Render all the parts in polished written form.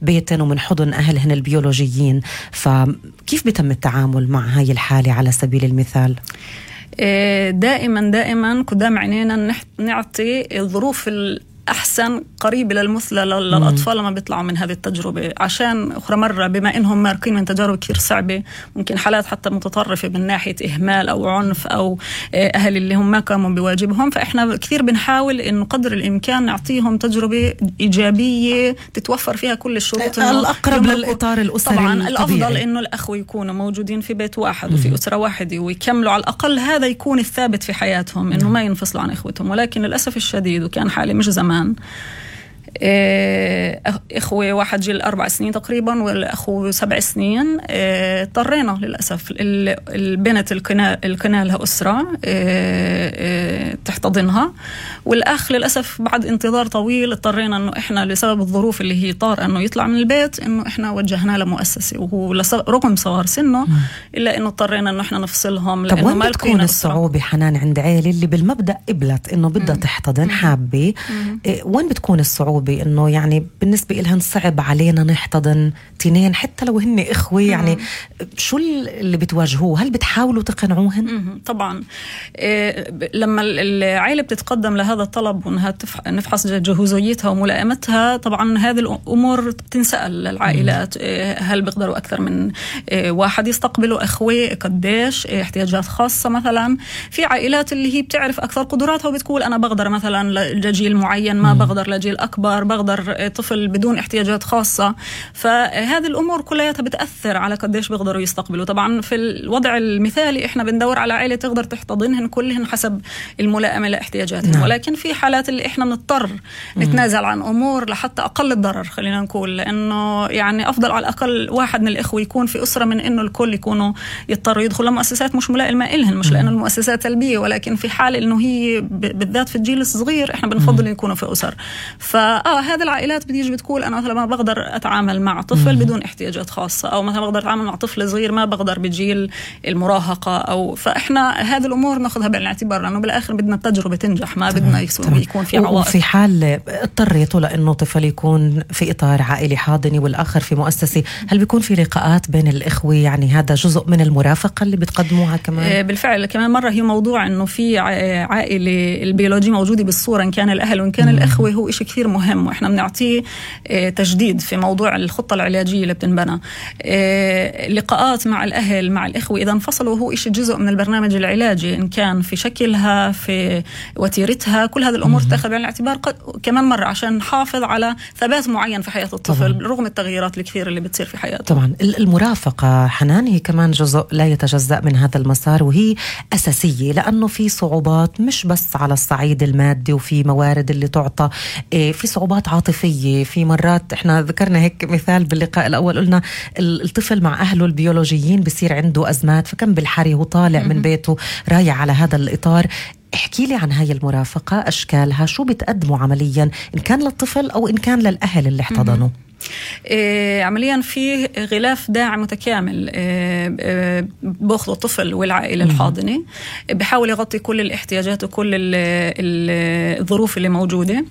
بيتن ومن حضن أهلهن البيولوجيين. فكيف بيتم التعامل مع هاي الحالة على سبيل المثال؟ دائما قدام عينينا نعطي الظروف أحسن قريب للمثلى للأطفال لما بيطلعوا من هذه التجربة، عشان أخرى مرة بما إنهم مارقين من تجارب كثير صعبة، ممكن حالات حتى متطرفة من ناحية إهمال أو عنف أو أهل اللي هم ما قاموا بواجبهم، فإحنا كثير بنحاول إنه قدر الإمكان نعطيهم تجربة إيجابية تتوفر فيها كل الشروط الأقرب للإطار الأسري. طبعا الأفضل إنه الأخوة يكونوا موجودين في بيت واحد وفي أسرة واحدة ويكملوا على الأقل هذا يكون الثابت في حياتهم، إنه ما ينفصلوا عن إخوتهم. ولكن للأسف الشديد، وكان حالي مش زمان، إخوة واحد جيل 4 سنين تقريبا والأخو 7 سنين، اضطرينا للأسف البنت القنا لها أسرة تحتضنها، والأخ للأسف بعد انتظار طويل اضطرينا أنه إحنا لسبب الظروف اللي هي طار أنه يطلع من البيت، أنه إحنا وجهنا لمؤسسة، وهو رغم صغار سنه إلا أنه اضطرينا أنه إحنا نفصلهم. طب وين بتكون الصعوبة حنان عند عيلة اللي بالمبدأ قبلت أنه بدها تحتضن حابة؟ وين بتكون الصعوبة إنه يعني بالنسبة إلهن صعب علينا نحتضن تنين حتى لو هن إخوة؟ يعني شو اللي بتواجهوه؟ هل بتحاولوا تقنعوهن؟ طبعا لما العائلة بتتقدم لهذا الطلب وأنها نفحص جهوزيتها وملائمتها، طبعا هذه الأمور بتنسأل للعائلات، هل بيقدروا أكثر من واحد يستقبلوا أخوة؟ قديش احتياجات خاصة مثلا؟ في عائلات اللي هي بتعرف أكثر قدراتها وبتقول أنا بقدر مثلا لجيل معين، ما بقدر لجيل أكبر، بقدر طفل بدون احتياجات خاصة. فهذه الأمور كلها بتأثر على قديش بيقدروا يستقبلوا. طبعا في الوضع المثالي إحنا بندور على عائلة تقدر تحتضنهن كلهن حسب الملائمة لاحتياجاتهن، ولكن في حالات اللي إحنا بنضطر نتنازل عن أمور لحتى أقل الضرر، خلينا نقول، لأنه يعني أفضل على الأقل واحد من الإخوة يكون في أسرة من إنه الكل يكونوا يضطروا يدخلوا مؤسسات مش ملائمة إلهن، مش لأنه المؤسسات سلبية، ولكن في حال إنه هي بالذات في الجيل الصغير إحنا بنفضل يكونوا في أسر. هذه العائلات بتيجي بتقول أنا مثلا ما بقدر أتعامل مع طفل بدون احتياجات خاصة، أو مثلا بقدر أتعامل مع طفل صغير ما بقدر بجيل المراهقة، فإحنا هذه الأمور نأخذها بعين الاعتبار، لأنه بالآخر بدنا التجربة تنجح، ما بدنا يكون في عوائق. وفي حال اضطريتوا لأنه طفل يكون في إطار عائلي حاضني والآخر في مؤسسة، هل بيكون في لقاءات بين الإخوة؟ يعني هذا جزء من المرافقة اللي بتقدموها كمان؟ بالفعل كمان مرة هي موضوع إنه في عائلة البيولوجي موجودة بالصورة، إن كان الأهل وإن كان الإخوة، هو إشي كثير مهم، وإحنا بنعطيه تجديد في موضوع الخطة العلاجية اللي بتنبنى. لقاءات مع الأهل مع الإخوة إذا انفصلوا هو إشي جزء من البرنامج العلاجي، إن كان في شكلها في وتيرتها، كل هذه الأمور تأخذ بعين الاعتبار كمان مرة عشان نحافظ على ثبات معين في حياة الطفل رغم التغييرات الكثيرة اللي بتصير في حياته. طبعا المرافقة حنان هي كمان جزء لا يتجزأ من هذا المسار، وهي أساسية، لأنه في صعوبات مش بس على الصعيد المادي وفي موارد اللي تعطى، في صعوبات عاطفية. في مرات احنا ذكرنا هيك مثال باللقاء الأول، قلنا الطفل مع أهله البيولوجيين بصير عنده أزمات، فكم بالحري هو طالع من بيته رايح على هذا الإطار. احكي لي عن هاي المرافقة، أشكالها، شو بتقدموا عمليا إن كان للطفل أو إن كان للأهل اللي احتضنوا؟ عمليا في غلاف داعم متكامل بأخذ الطفل والعائلة الحاضنة، بحاول يغطي كل الاحتياجات وكل الظروف اللي موجودة.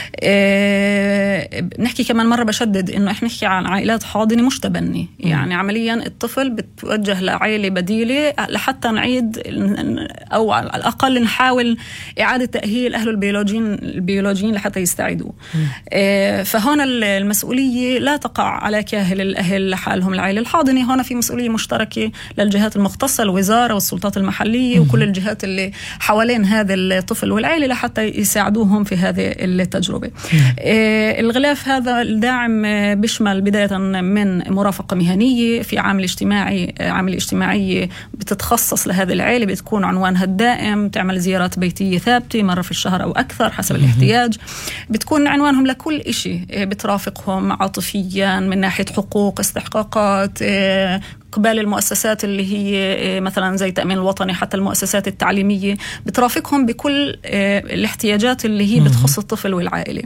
نحكي كمان مرة بشدد إنه إحنا نحكي عن عائلات حاضنة مش تبني، يعني عمليا الطفل بتوجه لعائلة بديلة لحتى نعيد أو على الأقل نحاول إعادة تأهيل أهله البيولوجيين لحتى يستعيدوا. فهنا المسؤولية لا تقع على كاهل الأهل لحالهم العائلة الحاضنة، هنا في مسؤولية مشتركة للجهات المختصة، الوزارة والسلطات المحلية وكل الجهات اللي حوالين هذا الطفل والعائلة لحتى يساعدوهم في هذه التجربة. الغلاف هذا الداعم بيشمل بداية من مرافقة مهنية، في عامل اجتماعية بتتخصص لهذه العائلة، بتكون عنوانها الدائم، تعمل زيارات بيتية ثابتة مرة في الشهر أو أكثر حسب الاحتياج، بتكون عنوانهم لكل إشي، بترافقهم عاطفيا من ناحية حقوق، استحقاقات، قبال المؤسسات اللي هي مثلا زي التأمين الوطني، حتى المؤسسات التعليمية بترافقهم بكل الاحتياجات اللي هي بتخص الطفل والعائلة.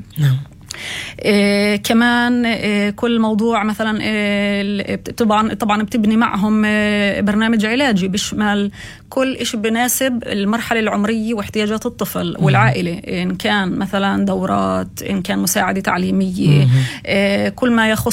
كمان كل موضوع مثلا طبعا بتبني معهم برنامج علاجي بيشمل كل إشي بناسب المرحلة العمرية واحتياجات الطفل والعائلة، إن كان مثلا دورات، إن كان مساعدة تعليمية، كل ما يخص